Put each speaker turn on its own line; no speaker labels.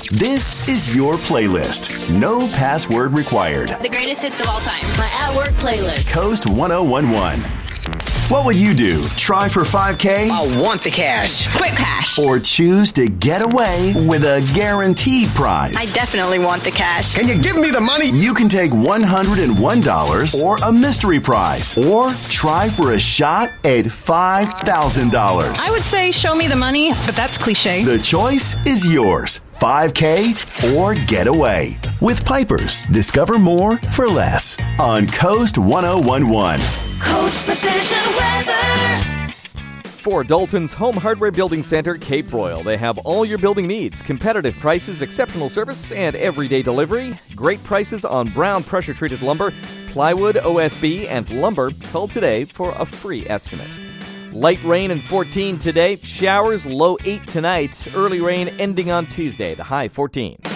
This is your playlist. No password required.
The greatest hits of all time.
My at-work playlist.
Coast 1011. What would you do? Try for $5K?
I want the cash.
Quick cash.
Or choose to get away with a guaranteed prize?
I definitely want the cash.
Can you give me the money?
You can take $101 or a mystery prize. Or try for a shot at $5,000.
I would say show me the money, but that's cliche.
The choice is yours. $5K or get away. With Pipers, discover more for less on Coast 1011.
Coast Precision Weather.
For Dalton's Home Hardware Building Center, Cape Royal, they have all your building needs. Competitive prices, exceptional service, and everyday delivery. Great prices on brown pressure-treated lumber, plywood, OSB, and lumber. Call today for a free estimate. Light rain and 14 today. Showers, low 8 tonight. Early rain ending on Tuesday, the high 14.